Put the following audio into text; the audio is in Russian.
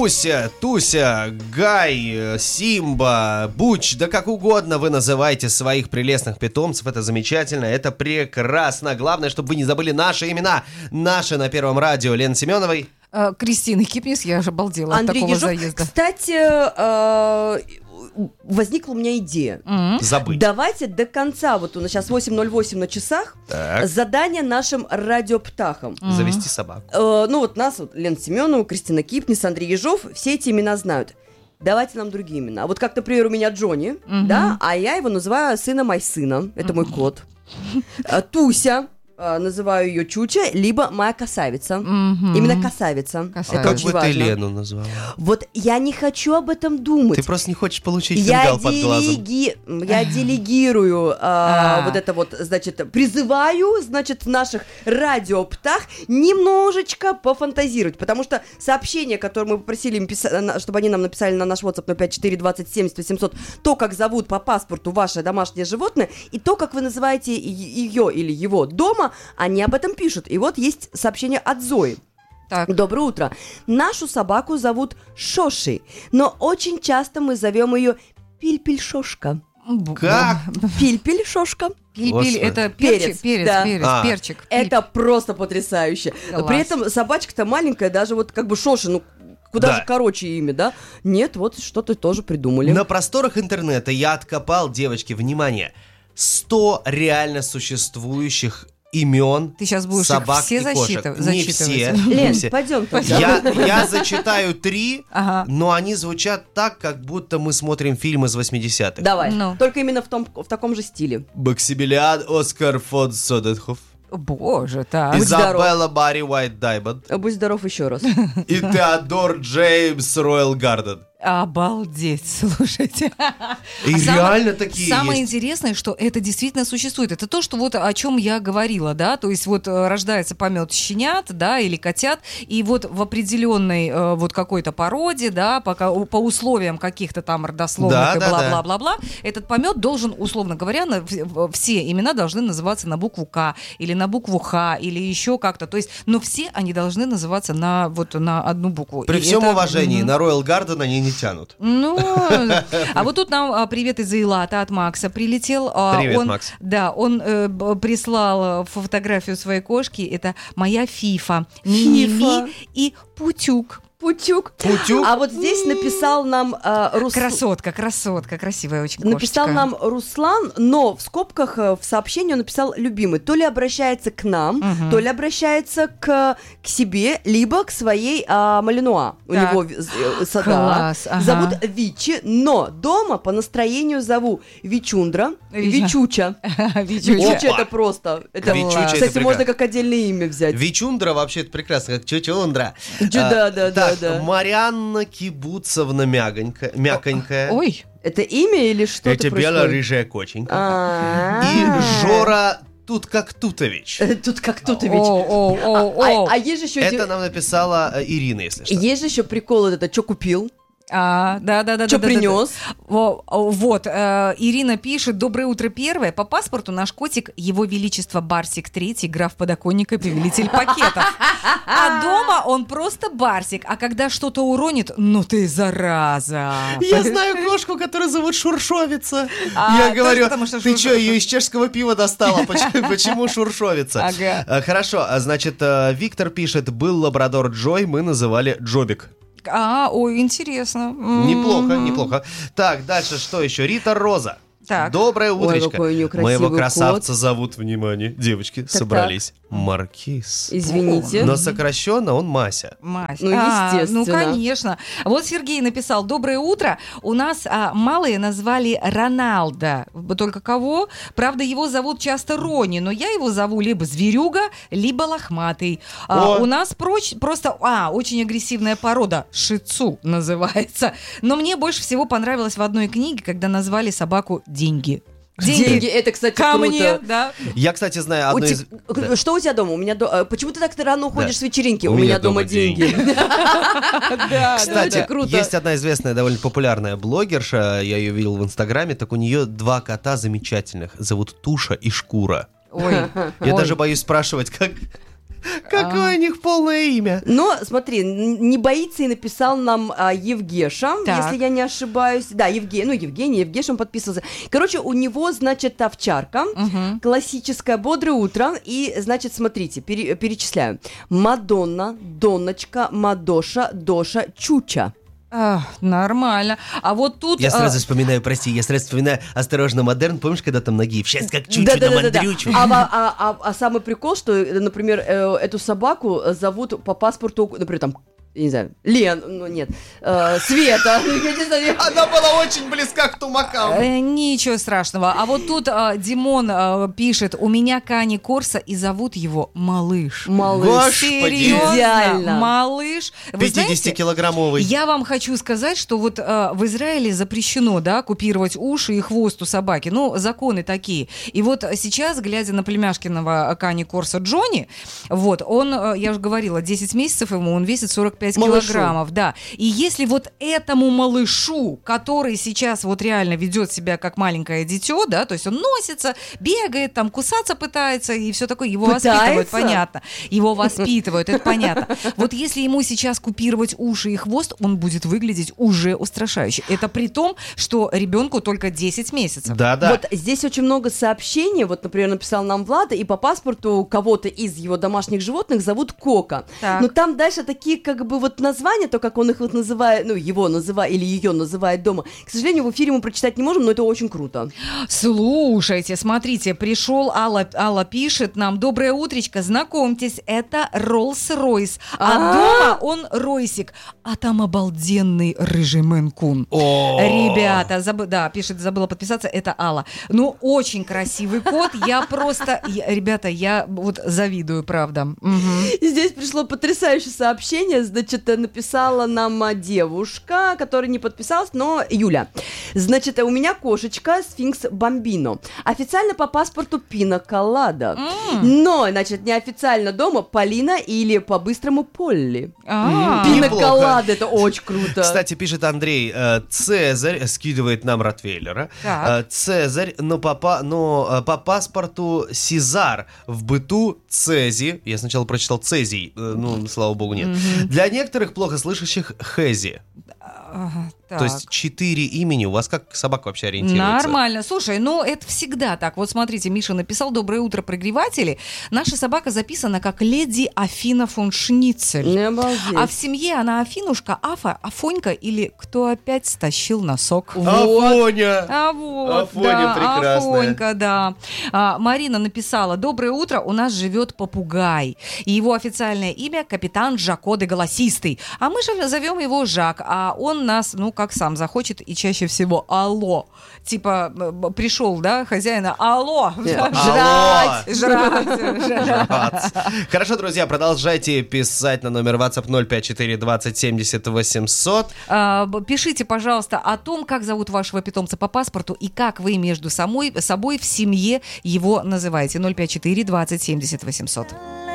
Муся, Туся, Гай, Симба, Буч, да как угодно вы называете своих прелестных питомцев. Это замечательно, это прекрасно. Главное, чтобы вы не забыли наши имена. Наши на Первом радио. Лена Семеновой. Кристина Кипнис, я аж обалдела от такого заезда. Кстати, возникла у меня идея. Забыть. Давайте до конца, вот у нас сейчас 8:08 на часах, задание нашим радиоптахам. Завести собаку. Ну вот нас, Лена Семенова, Кристина Кипнис, Андрей Ежов, все эти имена знают. Давайте нам другие имена. Вот как, например, у меня Джонни, да, а я его называю сыном Айсына, это мой кот. Туся. Называю ее Чуча, либо моя красавица. Именно красавица. Это как очень бы важно. ты Лену назвала? Вот я не хочу об этом думать. Ты просто не хочешь получить фингал под глазом. Я делегирую вот это вот, значит, призываю, значит, наших радиоптах немножечко пофантазировать, потому что сообщение, которое мы попросили им чтобы они нам написали на наш WhatsApp 054-20-70-800, то, как зовут по паспорту ваше домашнее животное, и то, как вы называете ее или его дома, они об этом пишут. И вот есть сообщение от Зои. Так. Доброе утро. Нашу собаку зовут Шоши, но очень часто мы зовем ее Пиль-Пиль-Шошка. Как? Пиль-Пиль-Шошка. Пиль-пиль, это перчик, перчик. Это просто потрясающе. Класс. При этом собачка-то маленькая, даже вот как бы Шоши, ну куда же короче имя, да? Нет, вот что-то тоже придумали. На просторах интернета я откопал, девочки, внимание, 100 реально существующих имен Ты сейчас будешь собак их все и кошек. зачитывать? Не все. Лен, все. пойдем. Я зачитаю 3, но они звучат так, как будто мы смотрим фильм из 80-х. Давай. Только именно в таком же стиле. Максимилиан Оскар фон Соденхоф. Боже, так. Изабелла Барри Уайт Даймонд. Будь здоров еще раз. И Теодор Джеймс Ройл Гарден. Обалдеть, слушайте. И реально такие Самое есть. интересное, что это действительно существует. Это то, что вот о чем я говорила, да, то есть вот рождается помет щенят, да, или котят, и вот в определенной вот какой-то породе, да, по условиям каких-то там родословных и бла-бла-бла-бла, этот помет должен, условно говоря, все имена должны называться на букву К, или на букву Х, или еще как-то, то есть, но все они должны называться на одну букву. При всем уважении, на Ройл Гарден они не тянут. Ну, а вот тут нам привет из Эйлата от Макса прилетел. Привет, Макс. Да, он прислал фотографию своей кошки. Это моя Фифа, Мими и Путюк. Путюк. А вот здесь написал нам Руслан. Красотка, красивая очень кошечка. Написал нам Руслан, но в скобках в сообщении он написал любимый. То ли обращается к нам, то ли обращается к себе, либо к своей Малинуа. У него Класс, зовут Вичи, но дома по настроению зову Вичундра, Вичуча. Вичуча это просто. Кстати, можно как отдельное имя взять. Вичундра вообще это прекрасно, как Чучундра. Да. Марианна Кибуцовна Мяконькая. Ой. Это имя или что-то Это бело-рыжая коченька. И Жора Тут-как-Тутович. Тут-как-Тутович. А есть же еще... Это нам написала Ирина, если что. Есть же еще прикол это «Чё купил?» Да. Что принес? Вот, Ирина пишет: доброе утро, первое. По паспорту наш котик, его величество Барсик III, граф подоконника, повелитель пакетов. А дома он просто Барсик. А когда что-то уронит, ну ты зараза. Я знаю кошку, которую зовут Шуршовица. Я говорю, ты что, ее из чешского пива достала? Почему Шуршовица? Хорошо, значит, Виктор пишет: был лабрадор Джой, мы называли Джобик. Ой, интересно. Неплохо. Так, дальше что еще? Рита Роза. Так. Доброе утречко. Моего красавца кот. зовут, внимание, девочки, собрались. Маркиз. Извините. Но сокращенно он Мася. Мася. Ну, естественно. Ну, конечно. Вот Сергей написал: доброе утро. У нас малые назвали Роналдо. Только кого? Правда, его зовут часто Рони, но я его зову либо Зверюга, либо Лохматый. У нас просто очень агрессивная порода. Шицу называется. Но мне больше всего понравилось в одной книге, когда назвали собаку Деньги. Деньги, это, кстати, ко круто. мне, да. Я, кстати, знаю одну из... Что у тебя дома? У меня почему ты так рано уходишь с вечеринки? У меня дома деньги. Кстати, есть одна известная, довольно популярная блогерша, я ее видел в Инстаграме, так у нее 2 кота замечательных, зовут Туша и Шкура. Ой. Я даже боюсь спрашивать, как... Какое у них полное имя? Но, смотри, не боится и написал нам Евгеша, Так. если я не ошибаюсь. Да, Евгений, Евгеша он подписывался. Короче, у него, значит, овчарка, классическое бодрое утро. И, значит, смотрите, перечисляю. Мадонна, Донночка, Мадоша, Доша, Чуча. Нормально. А вот тут... Я сразу вспоминаю «Осторожно, модерн». Помнишь, когда там ноги? Сейчас как чучу на мандрючу. А самый прикол, что, например, эту собаку зовут по паспорту, например, там, я не знаю, Лен, ну нет, Света. Я не знаю. Она была очень близка к тумакам. Ничего страшного. А вот тут Димон пишет: у меня Кани Корса, и зовут его Малыш. Господи. Серьезно? Идеально. Малыш. Вы знаете, 50-килограммовый. я вам хочу сказать, что вот в Израиле запрещено, да, купировать уши и хвост у собаки. Ну, законы такие. И вот сейчас, глядя на племяшкиного Кани Корса Джонни, вот, он, я уже говорила, 10 месяцев ему, он весит 45 килограммов, да. И если вот этому малышу, который сейчас вот реально ведет себя как маленькое дитё, да, то есть он носится, бегает, там, кусаться пытается и все такое, его воспитывают, понятно. Его воспитывают, это понятно. Вот если ему сейчас купировать уши и хвост, он будет выглядеть уже устрашающе. Это при том, что ребенку только 10 месяцев. Да-да. Вот здесь очень много сообщений. Вот, например, написал нам Влада, и по паспорту кого-то из его домашних животных зовут Кока. Так. Но там дальше такие как бы вот названия, то, как он их вот называет, ну, его называет или ее называет дома. К сожалению, в эфире мы прочитать не можем, но это очень круто. Слушайте, смотрите, пришел Алла пишет нам: доброе утречко, знакомьтесь, это Роллс-Ройс, а дома он Ройсик, а там обалденный рыжий Мэн-кун. Ребята, забыла подписаться, это Алла. Ну, очень красивый кот, ребята, я вот завидую, правда. И здесь пришло потрясающее сообщение, значит, написала нам девушка, которая не подписалась, но Юля. Значит, у меня кошечка сфинкс Бомбино. Официально по паспорту Пина Колада. Но, значит, неофициально дома Полина или по-быстрому Полли. Пина Неплохо. Колада, это очень круто. Кстати, пишет Андрей, Цезарь, скидывает нам Ротвейлера. Так. Цезарь, но по паспорту Сезар, в быту Цези. Я сначала прочитал Цезий, ну, слава богу, нет. Для некоторых плохо слышащих Хези. То есть 4 имени. У вас как собака вообще ориентируется? Нормально. Слушай, ну это всегда так. Вот смотрите, Миша написал: доброе утро, прогреватели. Наша собака записана как леди Афина фон Шницель. Не обалдеть. А в семье она Афинушка, Афа, Афонька или кто опять стащил носок. Афоня! Афоня прекрасная. Афонька, да. Марина написала: доброе утро, у нас живет попугай. И его официальное имя капитан Жако де Голосистый. А мы же зовем его Жак, а он нас, ну, как сам захочет, и чаще всего алло. Типа пришел, да, хозяина, алло. Жрать. Хорошо, друзья, продолжайте писать на номер WhatsApp 054 20 70 800. Пишите, пожалуйста, о том, как зовут вашего питомца по паспорту и как вы между собой в семье его называете. 054 20 70 800.